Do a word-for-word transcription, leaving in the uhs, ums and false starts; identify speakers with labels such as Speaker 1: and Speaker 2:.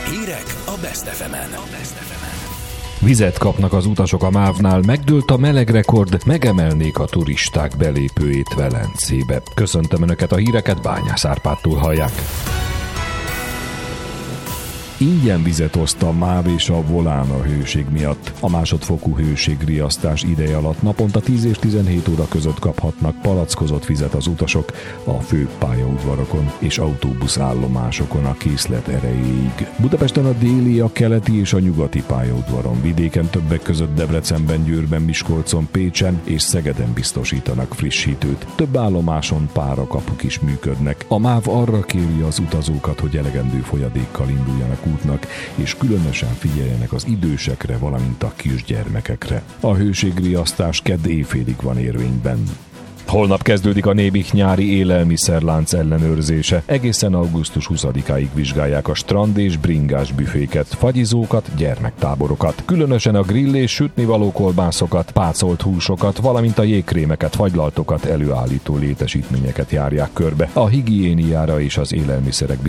Speaker 1: Hírek a Best ef emen.
Speaker 2: Vizet kapnak az utasok a MÁV-nál, megdőlt a melegrekord, megemelnék a turisták belépőjét Velencébe. Köszöntöm Önöket, a híreket Bányász Árpádtól hallják. Ingyen vizet oszt a MÁV és a Volán a hőség miatt. A másodfokú hőségriasztás ideje alatt naponta tíz és tizenhét óra között kaphatnak palackozott vizet az utasok a fő pályaudvarokon és autóbuszállomásokon a készlet erejéig. Budapesten a déli, a keleti és a nyugati pályaudvaron, vidéken többek között Debrecenben, Győrben, Miskolcon, Pécsen és Szegeden biztosítanak frissítőt. Több állomáson párakapuk is működnek. A MÁV arra kéri az utazókat, hogy elegendő folyadékkal induljanak útnak, és különösen figyeljenek az idősekre, valamint a kisgyermekekre. A hőségriasztás kedd éjfélig van érvényben. Holnap kezdődik a Nébih nyári élelmiszerlánc ellenőrzése. Egészen augusztus huszadikáig vizsgálják a strand és bringás büféket, fagyizókat, gyermektáborokat. Különösen a grill és sütnivaló kolbászokat, pácolt húsokat, valamint a jégkrémeket, fagylaltokat előállító létesítményeket járják körbe. A higiéniára és az élelmiszerek